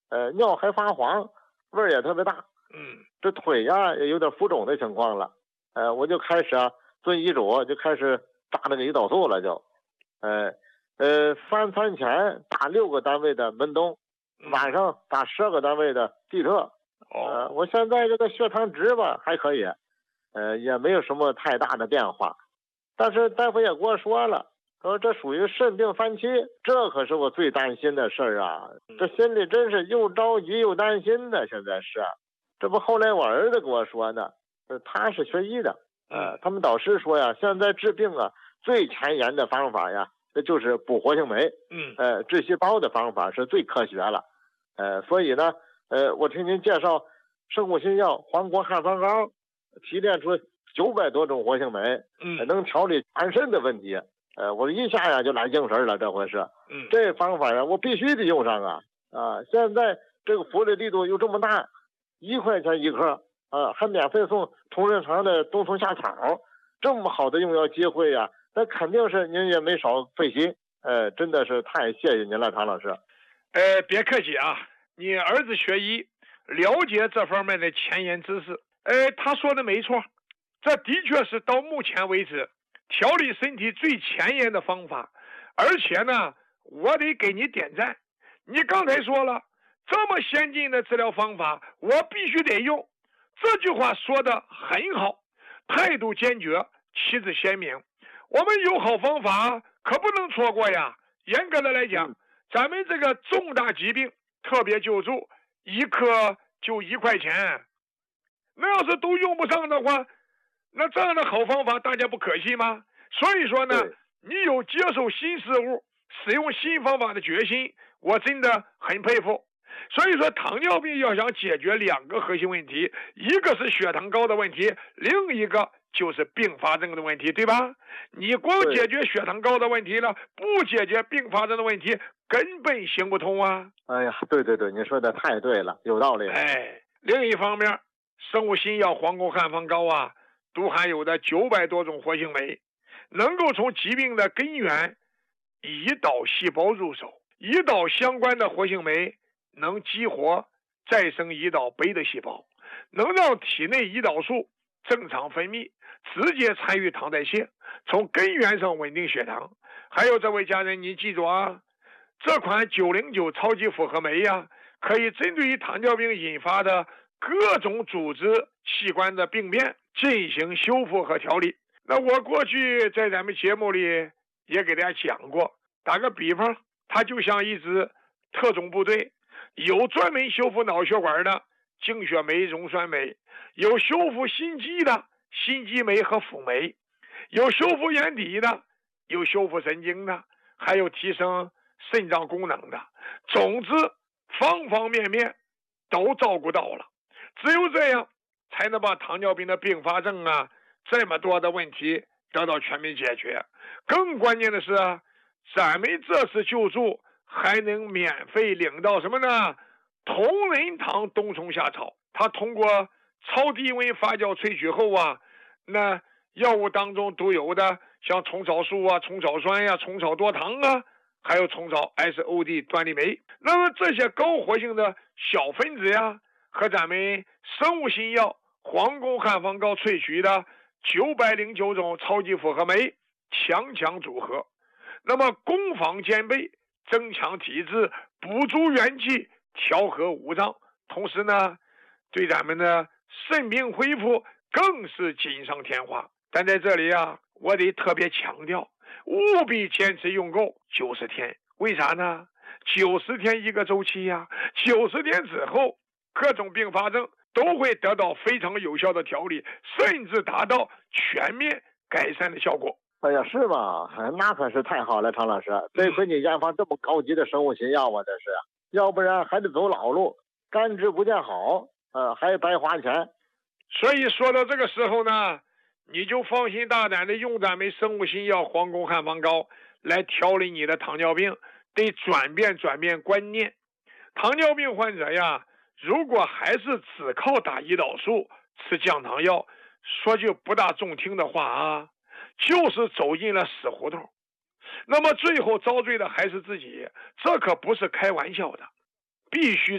尿还发黄，味儿也特别大。这腿呀也有点浮肿的情况了。我就开始遵医嘱，就开始打那个胰岛素了就。3餐前打6个单位的门冬，晚上打12个单位的地特。我现在这个血糖值吧还可以，也没有什么太大的变化。但是大夫也跟我说了，说这属于肾病3期，这可是我最担心的事儿啊！这心里真是又着急又担心的。现在是，这不后来我儿子跟我说呢，他是学医的，他们导师说呀，现在治病最前沿的方法呀，这就是补活性酶，治细胞的方法是最科学了，所以呢，我听您介绍生物新药黄国汉方膏，提炼出900多种活性酶，能调理全身的问题，我一下呀就来精神了，这回是，这方法呀我必须得用上现在这个福利力度又这么大，1块钱1颗，还免费送同仁堂的冬虫夏草，这么好的用药机会呀，那肯定是您也没少费心，真的是太谢谢您了，唐老师。 别客气啊，你儿子学医，了解这方面的前沿知识，他说的没错，这的确是到目前为止调理身体最前沿的方法，而且呢，我得给你点赞。你刚才说了，这么先进的治疗方法，我必须得用。这句话说的很好，态度坚决，旗帜鲜明。我们有好方法，可不能错过呀。严格的来讲，咱们这个重大疾病特别救助，1颗就1块钱，那要是都用不上的话，那这样的好方法大家不可惜吗？所以说呢，你有接受新事物、使用新方法的决心，我真的很佩服。所以说，糖尿病要想解决2个核心问题，一个是血糖高的问题，另一个就是并发症的问题，对吧？你光解决血糖高的问题了，不解决并发症的问题，根本行不通啊！ 哎呀，对，你说的太对了，有道理。 另一方面，生物新药黄国汉方膏都含有的900多种活性酶，能够从疾病的根源胰岛细胞入手。胰岛相关的活性酶能激活再生胰岛酶的细胞，能让体内胰岛素正常分泌，直接参与糖代谢，从根源上稳定血糖。还有这位家人，你记住这款909超级复合酶可以针对于糖尿病引发的各种组织器官的病变进行修复和调理。那我过去在咱们节目里也给大家讲过，打个比方，它就像一支特种部队，有专门修复脑血管的精血酶、溶栓酶，有修复心肌的心肌酶和辅酶，有修复眼底的，有修复神经的，还有提升肾脏功能的。总之方方面面都照顾到了，只有这样才能把糖尿病的并发症这么多的问题得到全面解决。更关键的是咱们这次救助还能免费领到什么呢？同仁堂冬虫夏草，它通过超低温发酵萃取后那药物当中都有的像虫草素虫草酸虫草多糖还有虫草 SOD 端粒酶。那么这些高活性的小分子和咱们生物新药黄国汉方膏萃取的909种超级复合酶强强组合，那么攻防兼备，增强体质，补足元气，调和五脏，同时呢对咱们的肾病恢复更是锦上添花。但在这里我得特别强调，务必坚持用够90天。为啥呢？90天一个周期90天之后，各种并发症都会得到非常有效的调理，甚至达到全面改善的效果。 哎呀，是吗？那可是太好了，常老师，得亏你研发这么高级的生物新药这是，要不然还得走老路，干治不见好，还白花钱。 所以说到这个时候呢，你就放心大胆的用咱们生物新药黄国汉方膏来调理你的糖尿病，得转变观念。糖尿病患者如果还是只靠打胰岛素、吃降糖药，说句不大中听的话就是走进了死胡同。那么最后遭罪的还是自己，这可不是开玩笑的，必须